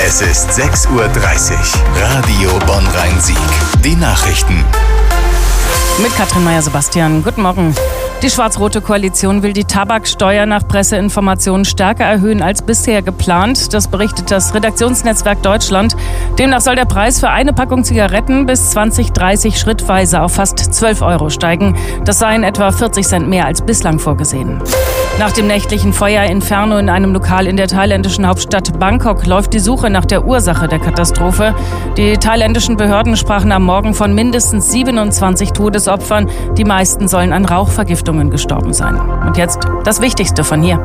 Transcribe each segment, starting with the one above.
Es ist 6:30 Uhr. Radio Bonn-Rhein-Sieg. Die Nachrichten. Mit Katrin Meyer-Sebastian. Guten Morgen. Die schwarz-rote Koalition will die Tabaksteuer nach Presseinformationen stärker erhöhen als bisher geplant. Das berichtet das Redaktionsnetzwerk Deutschland. Demnach soll der Preis für eine Packung Zigaretten bis 2030 schrittweise auf fast 12 € steigen. Das seien etwa 40 Cent mehr als bislang vorgesehen. Nach dem nächtlichen Feuerinferno in einem Lokal in der thailändischen Hauptstadt Bangkok läuft die Suche nach der Ursache der Katastrophe. Die thailändischen Behörden sprachen am Morgen von mindestens 27 Todesopfern. Die meisten sollen an Rauchvergiftungen gestorben sein. Und jetzt das Wichtigste von hier.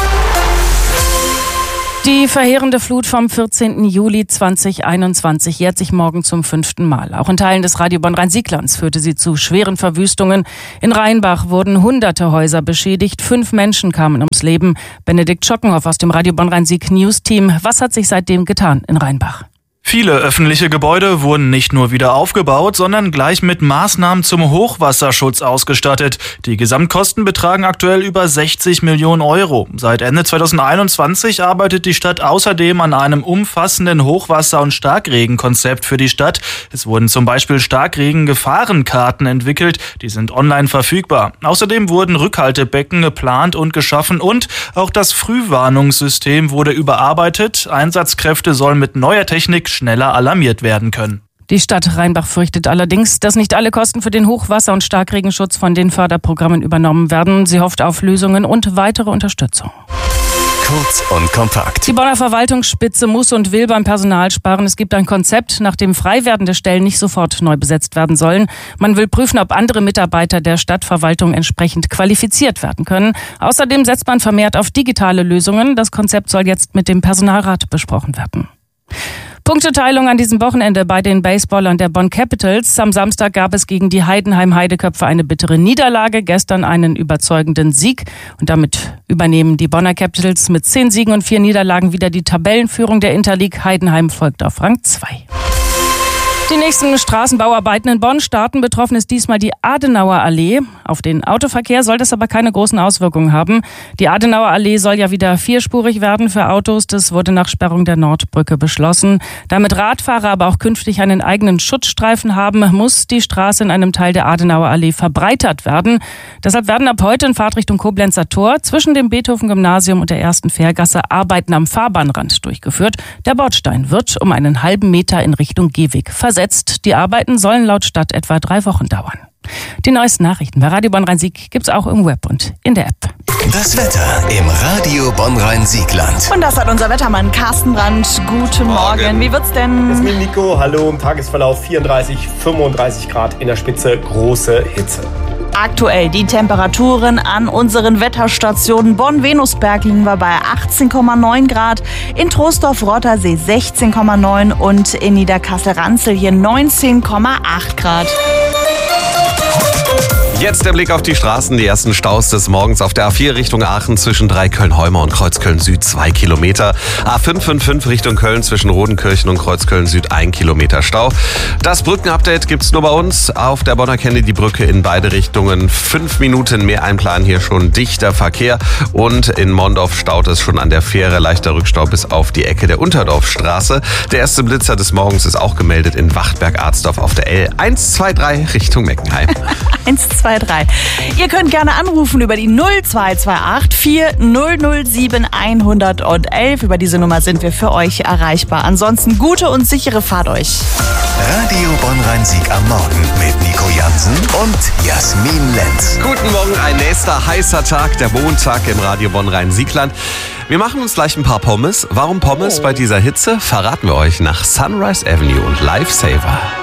Die verheerende Flut vom 14. Juli 2021 jährt sich morgen zum 5. Mal. Auch in Teilen des Radio Bonn-Rhein-Sieg-Lands führte sie zu schweren Verwüstungen. In Rheinbach wurden hunderte Häuser beschädigt. 5 Menschen kamen ums Leben. Benedikt Schockenhoff aus dem Radio Bonn-Rhein-Sieg News Team. Was hat sich seitdem getan in Rheinbach? Viele öffentliche Gebäude wurden nicht nur wieder aufgebaut, sondern gleich mit Maßnahmen zum Hochwasserschutz ausgestattet. Die Gesamtkosten betragen aktuell über 60 Millionen €. Seit Ende 2021 arbeitet die Stadt außerdem an einem umfassenden Hochwasser- und Starkregenkonzept für die Stadt. Es wurden zum Beispiel Starkregen-Gefahrenkarten entwickelt, die sind online verfügbar. Außerdem wurden Rückhaltebecken geplant und geschaffen und auch das Frühwarnungssystem wurde überarbeitet. Einsatzkräfte sollen mit neuer Technik schneller alarmiert werden können. Die Stadt Rheinbach fürchtet allerdings, dass nicht alle Kosten für den Hochwasser- und Starkregenschutz von den Förderprogrammen übernommen werden. Sie hofft auf Lösungen und weitere Unterstützung. Kurz und kompakt. Die Bonner Verwaltungsspitze muss und will beim Personal sparen. Es gibt ein Konzept, nach dem frei werdende Stellen nicht sofort neu besetzt werden sollen. Man will prüfen, ob andere Mitarbeiter der Stadtverwaltung entsprechend qualifiziert werden können. Außerdem setzt man vermehrt auf digitale Lösungen. Das Konzept soll jetzt mit dem Personalrat besprochen werden. Punkteteilung an diesem Wochenende bei den Baseballern der Bonn Capitals. Am Samstag gab es gegen die Heidenheim-Heideköpfe eine bittere Niederlage, gestern einen überzeugenden Sieg. Und damit übernehmen die Bonner Capitals mit 10 Siegen und 4 Niederlagen wieder die Tabellenführung der Interleague. Heidenheim folgt auf Rang 2. Die nächsten Straßenbauarbeiten in Bonn starten. Betroffen ist diesmal die Adenauer Allee. Auf den Autoverkehr soll das aber keine großen Auswirkungen haben. Die Adenauer Allee soll ja wieder 4-spurig werden für Autos. Das wurde nach Sperrung der Nordbrücke beschlossen. Damit Radfahrer aber auch künftig einen eigenen Schutzstreifen haben, muss die Straße in einem Teil der Adenauer Allee verbreitert werden. Deshalb werden ab heute in Fahrtrichtung Koblenzer Tor zwischen dem Beethoven-Gymnasium und der ersten Fährgasse Arbeiten am Fahrbahnrand durchgeführt. Der Bordstein wird um einen halben Meter in Richtung Gehweg versetzt. Die Arbeiten sollen laut Stadt etwa 3 Wochen dauern. Die neuesten Nachrichten bei Radio Bonn-Rhein-Sieg gibt's auch im Web und in der App. Das Wetter im Radio Bonn-Rhein-Sieg-Land. Und das hat unser Wettermann Carsten Brandt. Guten Morgen. Wie wird's denn? Jasmin, Nico, hallo. Im Tagesverlauf 34, 35 Grad in der Spitze, große Hitze. Aktuell die Temperaturen an unseren Wetterstationen. Bonn-Venusberg liegen wir bei 18,9 Grad, in Troisdorf-Rottersee 16,9 und in Niederkassel-Ranzel hier 19,8 Grad. Jetzt der Blick auf die Straßen. Die ersten Staus des Morgens auf der A4 Richtung Aachen zwischen Dreikölln-Heumer und Kreuzköln-Süd 2 Kilometer. A555 Richtung Köln zwischen Rodenkirchen und Kreuzköln-Süd 1 Kilometer Stau. Das Brückenupdate gibt's nur bei uns auf der Bonner Kennedy-Brücke in beide Richtungen. 5 Minuten mehr einplanen, hier schon dichter Verkehr. Und in Mondorf staut es schon an der Fähre. Leichter Rückstau bis auf die Ecke der Unterdorfstraße. Der erste Blitzer des Morgens ist auch gemeldet in Wachtberg-Arzdorf auf der L123 Richtung Meckenheim. 123. Ihr könnt gerne anrufen über die 0228 4007 111. Über diese Nummer sind wir für euch erreichbar. Ansonsten gute und sichere Fahrt euch. Radio Bonn-Rhein-Sieg am Morgen mit Nico Jansen und Jasmin Lenz. Guten Morgen, ein nächster heißer Tag, der Montag im Radio Bonn-Rhein-Sieg-Land. Wir machen uns gleich ein paar Pommes. Warum Pommes bei dieser Hitze? Verraten wir euch nach Sunrise Avenue und Lifesaver.